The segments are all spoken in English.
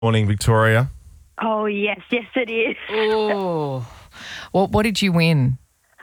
Morning, Victoria. Oh, yes, it is. Oh. What did you win?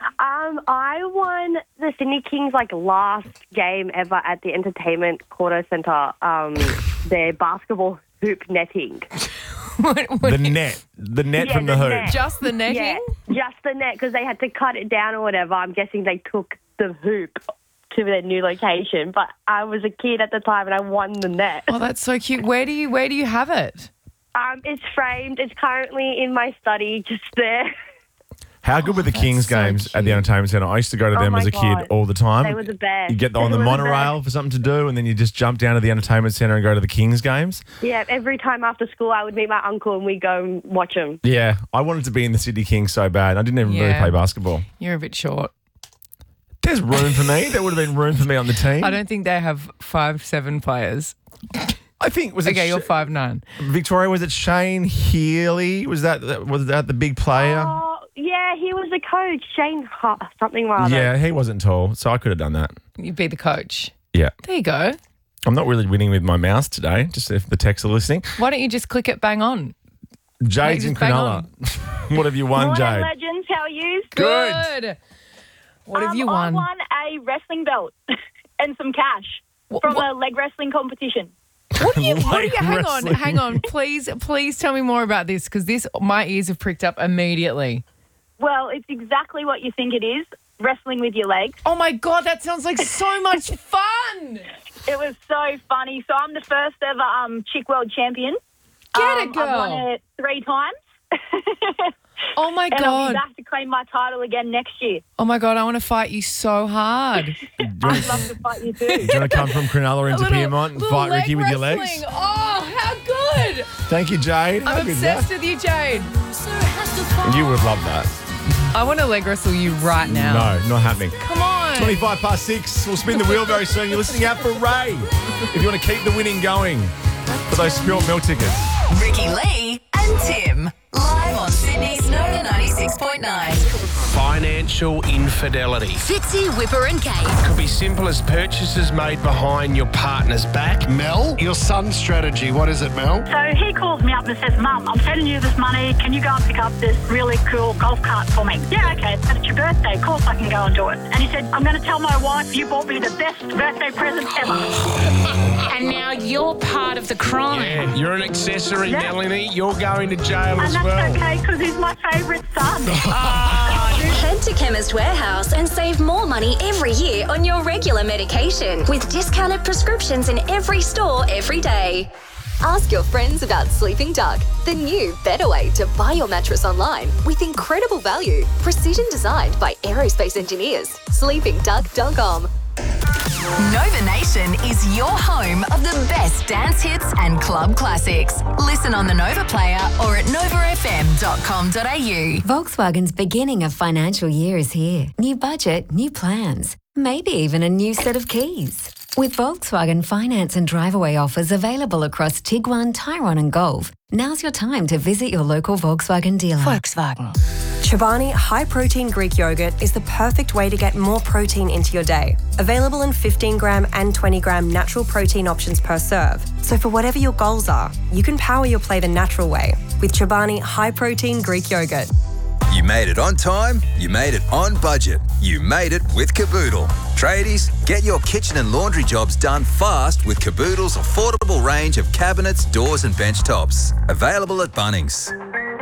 I won the Sydney Kings last game ever at the Entertainment Quarter Centre. Their basketball hoop netting. The net from the hoop. net. Just the netting? Yeah, just the net because they had to cut it down or whatever. I'm guessing they took the hoop to their new location, but I was a kid at the time and I won the net. Oh, that's so cute. Where do you have it? It's framed. It's currently in my study, just there. How good were the Kings so games at the cute. Entertainment Centre? I used to go to them my as a God. kid all the time. They were the best. You get on They the were the monorail for something to do, and then you just jump down to the Entertainment Centre and go to the Kings games. Yeah, every time after school I would meet my uncle and we'd go and watch them. Yeah, I wanted to be in the Sydney Kings so bad. I didn't even really Yeah. play basketball. You're a bit short. There's room for me. There would have been room for me on the team. I don't think they have 5'7" players. I think was it Okay, you're 5'9". Victoria? Was it Shane Healy? Was that the big player? Oh, yeah, he was a coach, Shane something rather. Yeah, he wasn't tall, so I could have done that. You'd be the coach. Yeah, There you go. I'm not really winning with my mouse today. Just if the techs are listening, Why don't you just click it bang on? Jade's in just bang Cronulla. What have you won, Morning, Jade? legends. How are you? Good. What have you won? I won a wrestling belt and some cash from a leg wrestling competition. What do you Like wrestling. hang on. Please tell me more about this because my ears have pricked up immediately. Well, it's exactly what you think it is, wrestling with your legs. Oh my God, that sounds like so much fun. It was so funny. So I'm the first ever chick world champion. Get it, girl. I've won it 3 times. Oh my And I'll God. be back to claim my title again next year. Oh my God, I want to fight you so hard. I'd love to fight you too. Do you want to come from Cronulla into Piedmont and little fight leg Ricky with your wrestling. legs? Oh, how good. Thank you, Jade. How I'm good's obsessed that? with you, Jade. You would love that. I want to leg wrestle you right now. No, not happening. Come on. 6. We'll spin the wheel very soon. You're listening out for Ray. If you want to keep the winning going for those spilt milk tickets. Ricky Lee and Tim. Live on Sydney's Nova 96.9. Financial infidelity. Fitzy, Whipper and Kate. Could be simple as purchases made behind your partner's back. Mel, your son's strategy, what is it, Mel? So he calls me up and says, Mum, I'm sending you this money. Can you go and pick up this really cool golf cart for me? Yeah, okay, but it's your birthday. Of course I can go and do it. And he said, I'm going to tell my wife you bought me the best birthday present ever. And now you're part of the crime. Yeah, you're an accessory, Yeah. Melanie. You're going to jail And as that's well. okay because he's my favourite son. Head to Chemist Warehouse and save more money every year on your regular medication with discounted prescriptions in every store every day. Ask your friends about Sleeping Duck, the new, better way to buy your mattress online with incredible value, precision designed by aerospace engineers. SleepingDuck.com. Nova Nation is your home of the best dance hits and club classics. Listen on the Nova Player or at novafm.com.au. Volkswagen's beginning of financial year is here. New budget, new plans, maybe even a new set of keys. With Volkswagen finance and drive-away offers available across Tiguan, Tyrone and Golf, now's your time to visit your local Volkswagen dealer. Volkswagen. Chobani High Protein Greek Yogurt is the perfect way to get more protein into your day. Available in 15 gram and 20 gram natural protein options per serve. So for whatever your goals are, you can power your play the natural way with Chobani High Protein Greek Yogurt. You made it on time, you made it on budget, you made it with Caboodle. Tradies, get your kitchen and laundry jobs done fast with Caboodle's affordable range of cabinets, doors and bench tops. Available at Bunnings.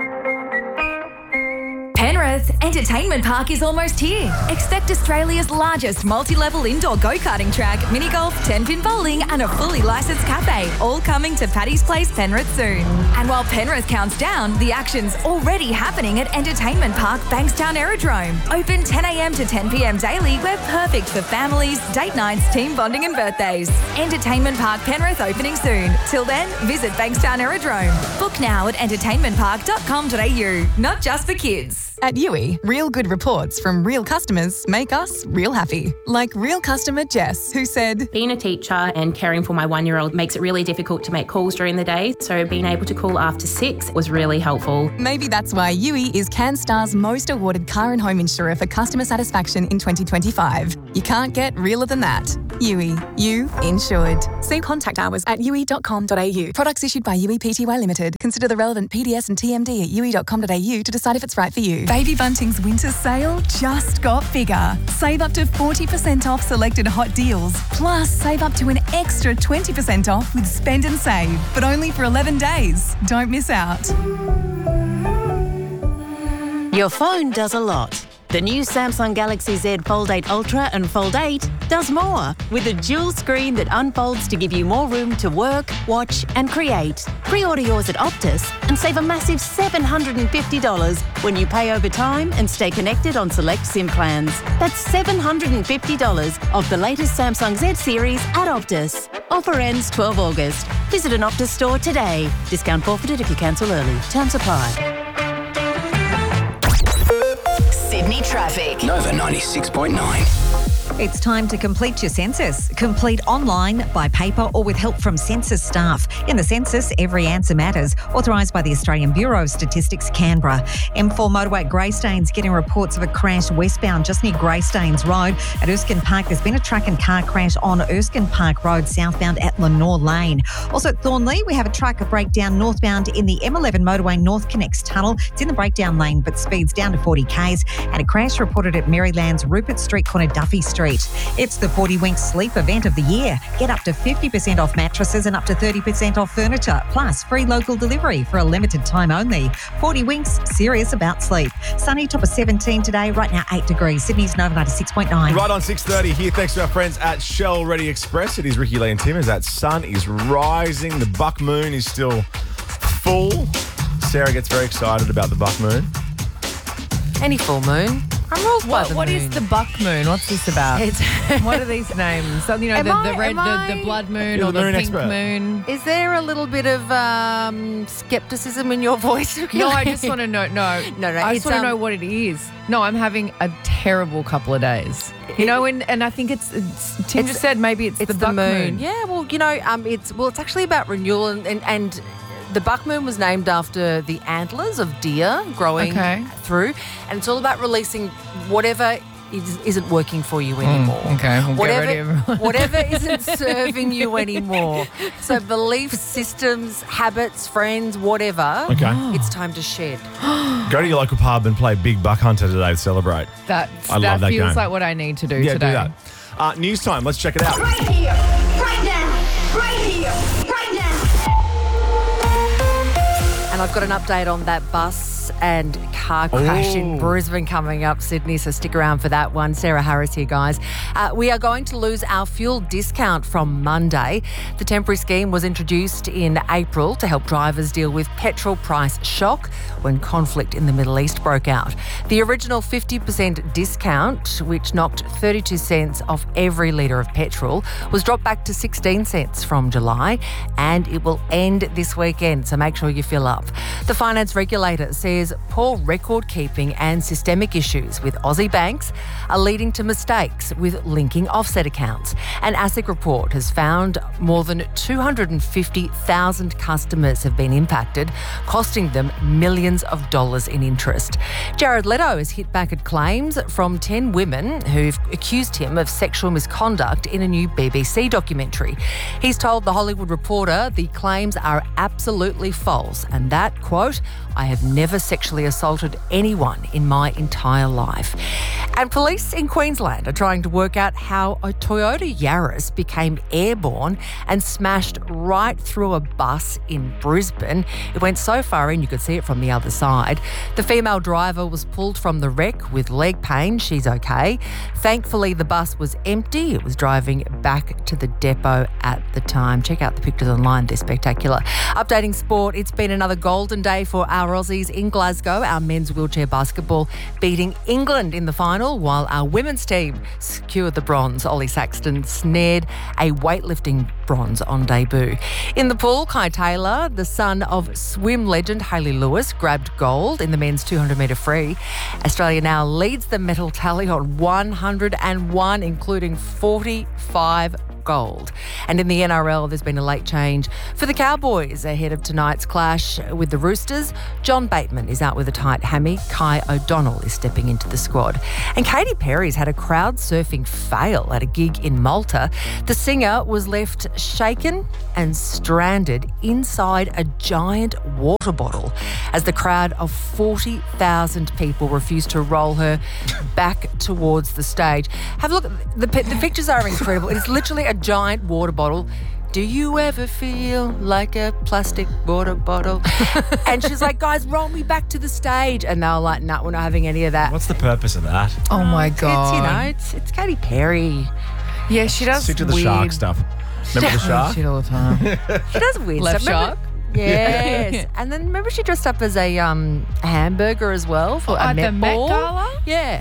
Penrith Entertainment Park is almost here. Expect Australia's largest multi-level indoor go-karting track, mini golf, 10-pin bowling and a fully licensed cafe, all coming to Paddy's Place, Penrith soon. And while Penrith counts down, the action's already happening at Entertainment Park, Bankstown Aerodrome. Open 10 a.m. to 10 p.m. daily. We're perfect for families, date nights, team bonding and birthdays. Entertainment Park Penrith opening soon. Till then, visit Bankstown Aerodrome. Book now at entertainmentpark.com.au. Not just for kids. At Yui, real good reports from real customers make us real happy. Like real customer Jess, who said, being a teacher and caring for my 1-year-old makes it really difficult to make calls during the day, so being able to call after 6 was really helpful. Maybe that's why Yui is CanStar's most awarded car and home insurer for customer satisfaction in 2025. You can't get realer than that. Yui, you insured. See contact hours at yui.com.au. Products issued by Yui Pty Limited. Consider the relevant PDS and TMD at yui.com.au to decide if it's right for you. Baby Bunting's winter sale just got bigger. Save up to 40% off selected hot deals. Plus, save up to an extra 20% off with Spend and Save. But only for 11 days. Don't miss out. Your phone does a lot. The new Samsung Galaxy Z Fold 8 Ultra and Fold 8 does more with a dual screen that unfolds to give you more room to work, watch and create. Pre-order yours at Optus and save a massive $750 when you pay over time and stay connected on select SIM plans. That's $750 of the latest Samsung Z series at Optus. Offer ends 12 August. Visit an Optus store today. Discount forfeited if you cancel early. Terms apply. Sydney traffic. Nova 96.9. It's time to complete your census. Complete online, by paper or with help from census staff. In the census, every answer matters. Authorised by the Australian Bureau of Statistics, Canberra. M4 motorway at Greystanes getting reports of a crash westbound just near Greystanes Road. At Erskine Park, there's been a truck and car crash on Erskine Park Road southbound at Lenore Lane. Also at Thornley, we have a truck breakdown northbound in the M11 motorway North Connects tunnel. It's in the breakdown lane but speeds down to 40 k's. And a crash reported at Maryland's Rupert Street corner Duffy Street. It's the 40 Winks Sleep event of the year. Get up to 50% off mattresses and up to 30% off furniture, plus free local delivery for a limited time only. 40 Winks, serious about sleep. Sunny, top of 17 today, right now 8 degrees. Sydney's Nova 96.9. Right on 6:30 here, thanks to our friends at Shell Ready Express. It is Ricky Lee and Tim as that sun is rising. The buck moon is still full. Sarah gets very excited about the buck moon. Any full moon. I'm ruled by the What moon. is the buck moon? What's this about? What are these names? So, you know, the blood moon or the pink expert. moon. Is there a little bit of skepticism in your voice? No, I just want to know. No. I just want to know what it is. No, I'm having a terrible couple of days. You know, and I think it's Tim just said maybe it's the buck moon. Yeah, well, you know, it's actually about renewal and the buck moon was named after the antlers of deer growing through, and it's all about releasing whatever isn't working for you anymore. Okay, we'll get ready, everyone. Whatever isn't serving you anymore. So beliefs, systems, habits, friends, whatever. Okay. It's time to shed. Go to your local pub and play Big Buck Hunter today to celebrate. That love that feels game. like what I need to do Yeah, today. do that. News time. Let's check it out. Right here, right now, right here, right now. And I've got an update on that bus and car crash in Brisbane coming up, Sydney, so stick around for that one. Sarah Harris here, guys. We are going to lose our fuel discount from Monday. The temporary scheme was introduced in April to help drivers deal with petrol price shock when conflict in the Middle East broke out. The original 50% discount, which knocked 32 cents off every litre of petrol, was dropped back to 16 cents from July, and it will end this weekend, so make sure you fill up. The finance regulator says poor record keeping and systemic issues with Aussie banks are leading to mistakes with linking offset accounts. An ASIC report has found more than 250,000 customers have been impacted, costing them millions of dollars in interest. Jared Leto has hit back at claims from 10 women who've accused him of sexual misconduct in a new BBC documentary. He's told The Hollywood Reporter the claims are absolutely false and that, quote, "I have never sexually assaulted anyone in my entire life." And police in Queensland are trying to work out how a Toyota Yaris became airborne and smashed right through a bus in Brisbane. It went so far in you could see it from the other side. The female driver was pulled from the wreck with leg pain. She's okay. Thankfully, the bus was empty. It was driving back to the depot at the time. Check out the pictures online. They're spectacular. Updating sport, it's been another golden day for our Aussies in Glasgow, our men's wheelchair basketball beating England in the final, while our women's team secured the bronze. Ollie Saxton snared a weightlifting bronze on debut. In the pool, Kai Taylor, the son of swim legend Hayley Lewis, grabbed gold in the men's 200-metre free. Australia now leads the medal tally on 101, including 45 gold. And in the NRL, there's been a late change for the Cowboys ahead of tonight's clash with the Roosters. John Bateman is out with a tight hammy. Kai O'Donnell is stepping into the squad. And Katy Perry's had a crowd surfing fail at a gig in Malta. The singer was left shaken and stranded inside a giant water bottle as the crowd of 40,000 people refused to roll her back towards the stage. Have a look. The pictures are incredible. It's literally a giant water bottle. Do you ever feel like a plastic water bottle? And she's like, guys, roll me back to the stage. And they were like, nah, we're not having any of that. What's the purpose of that? Oh my God. It's Katy Perry. Yeah, she does Stick to the weird shark stuff. Remember the shark? shit all the time. She does weird Left stuff. shark? Yes. And then remember she dressed up as a hamburger as well for a at the Met Met Ball? Gala? Yeah.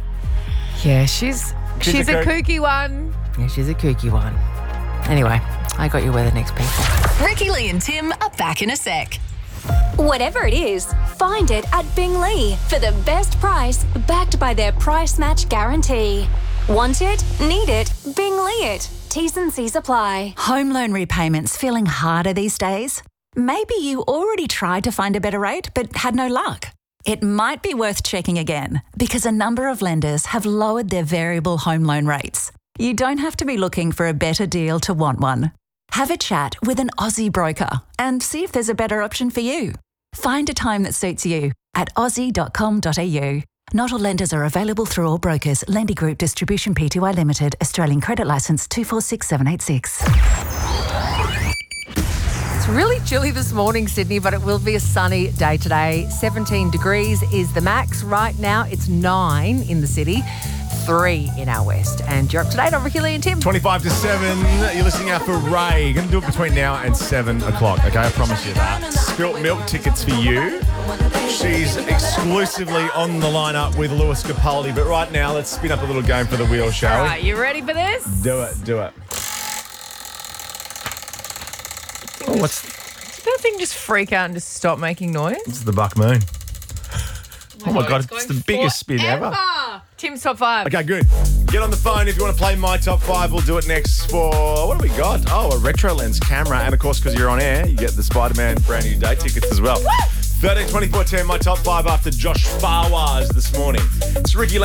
Yeah, she's a kooky one. Yeah, she's a kooky one. Anyway, I got you where the next people. Ricky Lee and Tim are back in a sec. Whatever it is, find it at Binglee for the best price, backed by their price match guarantee. Want it? Need it? Binglee it. T's and C's apply. Home loan repayments feeling harder these days? Maybe you already tried to find a better rate but had no luck. It might be worth checking again because a number of lenders have lowered their variable home loan rates. You don't have to be looking for a better deal to want one. Have a chat with an Aussie broker and see if there's a better option for you. Find a time that suits you at aussie.com.au. Not all lenders are available through all brokers. Lendy Group Distribution Pty Limited. Australian Credit Licence 246786. It's really chilly this morning, Sydney, but it will be a sunny day today. 17 degrees is the max. Right now, it's 9 in the city, 3 in our west. And you're up to date on Ricky Lee and Tim. 25 to 7. You're listening out for Ray. You're going to do it between now and 7 o'clock, okay? I promise you that. Spilt Milk tickets for you. She's exclusively on the lineup with Lewis Capaldi. But right now, let's spin up a little game for the wheel, shall we? All right, you ready for this? Do it. Oh, what's... Did that thing just freak out and just stop making noise? This is the Buck Moon. Oh my God, it's the biggest spin ever. Tim's top 5. Okay, good. Get on the phone if you want to play my top 5. We'll do it next for, what do we got? Oh, a retro lens camera. And of course, because you're on air, you get the Spider-Man brand new day tickets as well. 13, 24, 10, my top 5 after Josh Fawaz this morning. It's Ricky Lee.